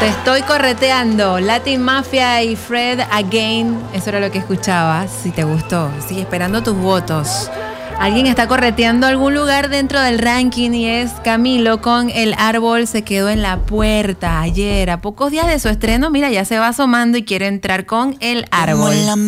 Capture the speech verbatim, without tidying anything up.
Te estoy correteando. Latin Mafia y Fred Again. Eso era lo que escuchabas. Si te gustó, sigue esperando tus votos. Alguien está correteando algún lugar dentro del ranking y es Camilo con El Árbol se quedó en la puerta ayer. A pocos días de su estreno, mira, ya se va asomando y quiere entrar con El Árbol.